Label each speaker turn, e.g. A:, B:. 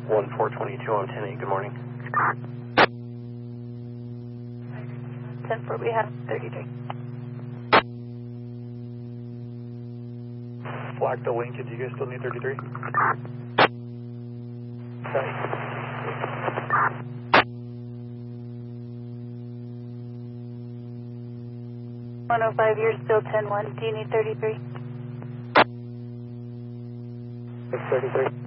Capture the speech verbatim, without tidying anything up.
A: one four twenty-two on ten eight, good morning.
B: ten four, we have thirty-three.
C: Flag the Lincoln, do you guys still need thirty-three? Sorry.
B: one oh five, you're still ten one. Do you need thirty-three?
C: It's thirty-three.